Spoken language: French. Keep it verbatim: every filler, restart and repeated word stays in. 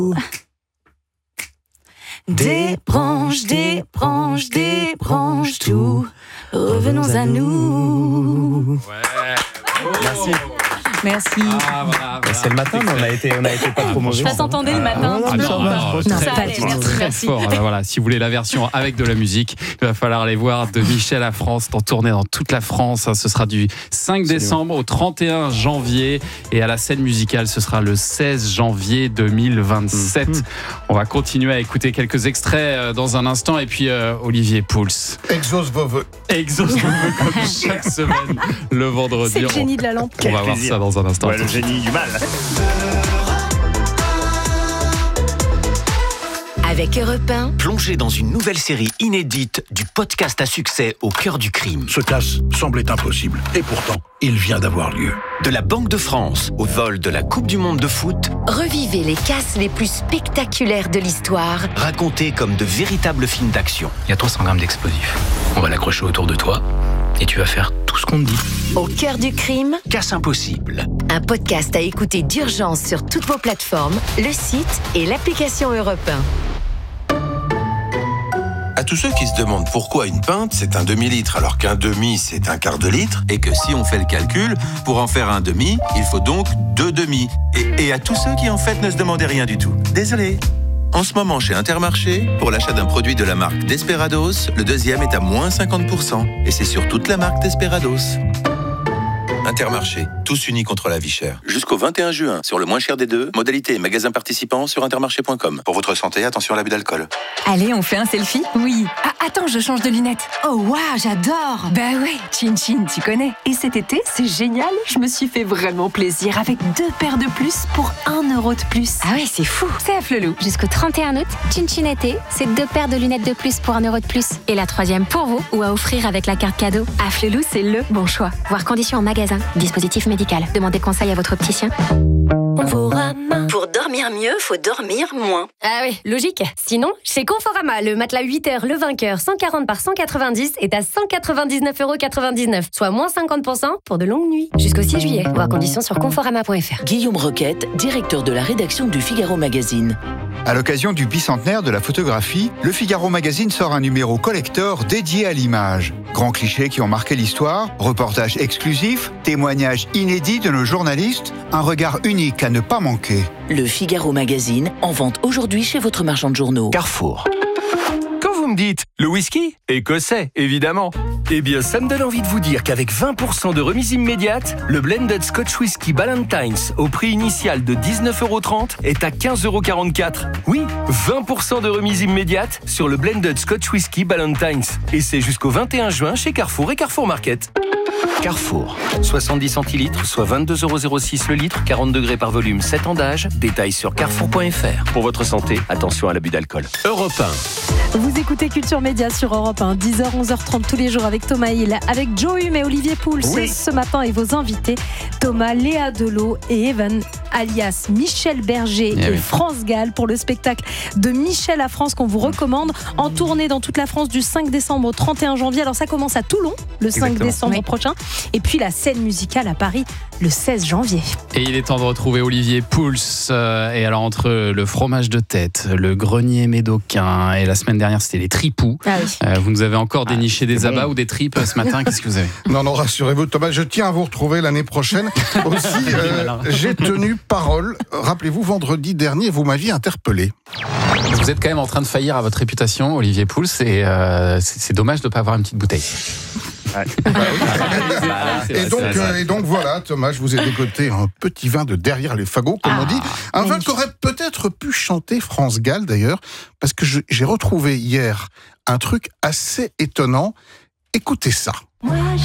Des branches, des branches, des branches, tout. Revenons à nous. Ouais. Merci. Merci. Ah, voilà, voilà. C'est le matin, mais on a été, on a été pas trop mauvais. Ça s'entendait le matin. Ah, non, non, Non, très, ça allait, très, merci, très merci. fort. Alors, voilà, si vous voulez la version avec de la musique, il va falloir aller voir de Michel à France, en tournée dans toute la France. Ce sera du cinq décembre au trente et un janvier. Et à la scène musicale, ce sera le seize janvier deux mille vingt-sept. Mmh. On va continuer à écouter quelques extraits dans un instant. Et puis, euh, Olivier Pouls. Exauce vos vœux. Exauce vos vœux comme chaque semaine, le vendredi. C'est le génie de la lampe. On va voir ça dans un instant. Ouais, le génie du mal. Avec Europe un, plongez dans une nouvelle série inédite du podcast à succès Au cœur du crime. Ce casse semblait impossible. Et pourtant, il vient d'avoir lieu. De la Banque de France au vol de la Coupe du Monde de foot, Revivez les casses les plus spectaculaires de l'histoire. racontés comme de véritables films d'action. Il y a trois cents grammes d'explosifs. On va l'accrocher autour de toi et tu vas faire tout ce qu'on te dit. Au cœur du crime, Casse impossible. un podcast à écouter d'urgence sur toutes vos plateformes, le site et l'application Europe un. À tous ceux qui se demandent pourquoi une pinte c'est un demi-litre alors qu'un demi c'est un quart de litre et que si on fait le calcul, pour en faire un demi, il faut donc deux demi. Et, et à tous ceux qui en fait ne se demandaient rien du tout. Désolé. En ce moment chez Intermarché, pour l'achat d'un produit de la marque Desperados, le deuxième est à moins cinquante pour cent. Et c'est sur toute la marque Desperados. Intermarché, tous unis contre la vie chère. Jusqu'au vingt et un juin, sur le moins cher des deux, modalité et magasins participants sur intermarché point com. Pour votre santé, attention à l'abus d'alcool. Allez, on fait un selfie ? Oui. Ah, attends, je change de lunettes. Oh, waouh, j'adore. Bah ouais, Chin Chin, tu connais. Et cet été, c'est génial, je me suis fait vraiment plaisir avec deux paires de plus pour un euro de plus. Ah ouais, c'est fou. C'est à Flelou. Jusqu'au trente et un août, Chin Chin été, c'est deux paires de lunettes de plus pour un euro de plus. Et la troisième pour vous ou à offrir avec la carte cadeau. À Flelou, c'est le bon choix. Voir conditions en magasin. Dispositif médical. Demandez conseil à votre opticien. Pour dormir mieux, faut dormir moins. Ah oui, logique. Sinon, chez Conforama, le matelas huit heures Le Vainqueur cent quarante par cent quatre-vingt-dix est à cent quatre-vingt-dix-neuf euros quatre-vingt-dix-neuf, soit moins cinquante pour cent pour de longues nuits. Jusqu'au six juillet. Voir conditions sur conforama point f r. Guillaume Roquette, directeur de la rédaction du Figaro Magazine. À l'occasion du bicentenaire de la photographie, le Figaro Magazine sort un numéro collector dédié à l'image. Grands clichés qui ont marqué l'histoire, reportages exclusifs, témoignages inédits de nos journalistes, un regard unique à ne pas manquer. Le Figaro Magazine, en vente aujourd'hui chez votre marchand de journaux. Carrefour. Quand vous me dites le whisky, écossais, évidemment. Eh bien, ça me donne envie de vous dire qu'avec vingt pour cent de remise immédiate, le blended Scotch Whisky Ballantines, au prix initial de dix-neuf euros trente, est à quinze euros quarante-quatre. Oui, vingt pour cent de remise immédiate sur le blended Scotch Whisky Ballantines. Et c'est jusqu'au vingt et un juin chez Carrefour et Carrefour Market. Carrefour, soixante-dix centilitres, soit vingt-deux euros zéro six le litre, quarante degrés par volume, sept ans d'âge. Détails sur carrefour point f r. Pour votre santé, attention à l'abus d'alcool. Europe un. Vous écoutez Culture Média sur Europe un, dix heures, onze heures trente tous les jours avec Thomas Hill, avec Joe Hume et Olivier Pouls Oui. ce matin et vos invités, Thomas, Léa Delot et Evan, alias Michel Berger Eh et oui. France Gall pour le spectacle de Michel à France qu'on vous recommande en tournée dans toute la France du cinq décembre au trente et un janvier. Alors ça commence à Toulon le cinq Exactement. décembre Oui. prochain et puis la scène musicale à Paris le seize janvier. Et il est temps de retrouver Olivier Pouls. Euh, et alors, entre le fromage de tête, le grenier médocain et la semaine dernière, c'était les tripous. Ah oui. Euh, vous nous avez encore déniché des c'est abats bon. ou des tripes ce matin. Qu'est-ce que vous avez ? Non, non, rassurez-vous, Thomas, je tiens à vous retrouver l'année prochaine. Aussi, euh, j'ai tenu parole. Rappelez-vous, vendredi dernier, vous m'aviez interpellé. Vous êtes quand même en train de faillir à votre réputation, Olivier Pouls, et euh, c'est, c'est dommage de ne pas avoir une petite bouteille. Ouais. Et donc, euh, et donc voilà, Thomas, je vous ai dégoté un petit vin de derrière les fagots, comme on dit. Un vin qu'aurait peut-être pu chanter France Gall, d'ailleurs, parce que je- j'ai retrouvé hier un truc assez étonnant. Écoutez ça.